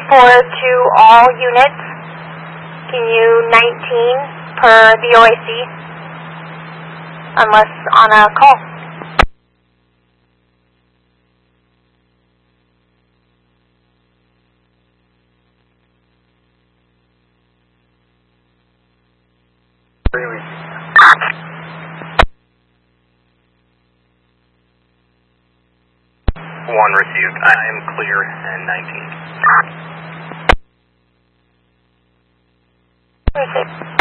to all units. Can you 19 per the OAC? Unless on a call. One received. I am clear and 19. Received.